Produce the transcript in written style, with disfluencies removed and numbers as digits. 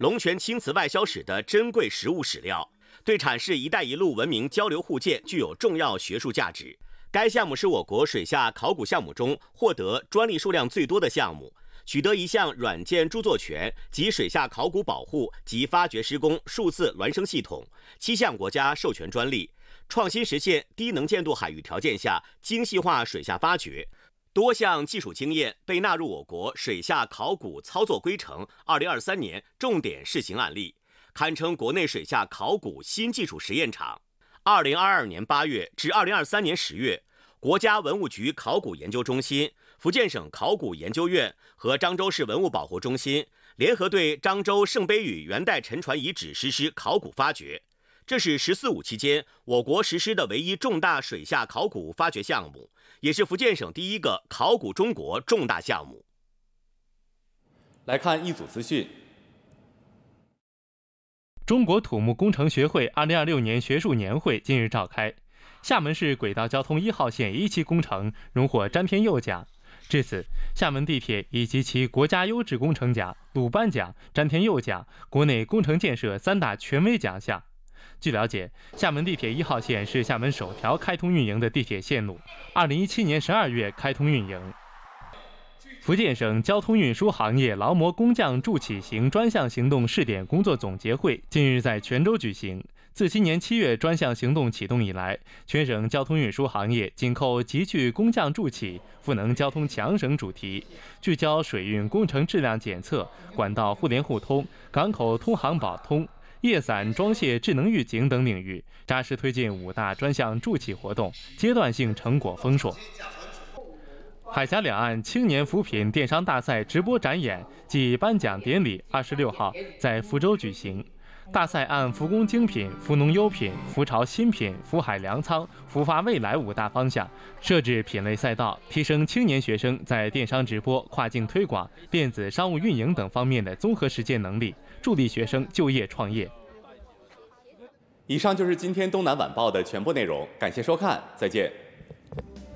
龙泉青瓷外销史的珍贵实物史料，对阐释“一带一路”文明交流互鉴具有重要学术价值。该项目是我国水下考古项目中获得专利数量最多的项目，取得一项软件著作权及水下考古保护及发掘施工数字孪生系统7项国家授权专利，创新实现低能见度海域条件下精细化水下发掘。多项技术经验被纳入我国水下考古操作规程2023年重点试行案例，堪称国内水下考古新技术实验场。2022年8月至2023年10月，国家文物局考古研究中心、福建省考古研究院和漳州市文物保护中心联合对漳州圣杯屿元代沉船遗址实施考古发掘，这是“十四五”期间我国实施的唯一重大水下考古发掘项目，也是福建省第一个考古中国重大项目。 来看一组资讯。 中国土木工程学会2026年学术年会近日召开，厦门市轨道交通1号线1期工程荣获詹天佑奖。至此，厦门地铁以及其国家优质工程奖、鲁班奖、詹天佑奖、国内工程建设3大权威奖项。据了解，厦门地铁1号线是厦门首条开通运营的地铁线路，2017年12月开通运营。福建省交通运输行业劳模工匠助起行专项行动试点工作总结会近日在泉州举行。自今年7月专项行动启动以来，全省交通运输行业紧扣集聚工匠助起、赋能交通强省主题，聚焦水运工程质量检测、管道互联互通、港口通航保通、叶伞装卸智能预警等领域，扎实推进5大专项助起活动，阶段性成果丰硕。海峡两岸青年扶贫电商大赛直播展演暨颁奖典礼26号在福州举行。大赛按扶工精品、扶农优品、扶潮新品、扶海粮仓、扶发未来5大方向，设置品类赛道，提升青年学生在电商直播、跨境推广、电子商务运营等方面的综合实践能力，助力学生就业创业。 以上就是今天东南晚报的全部内容，感谢收看，再见。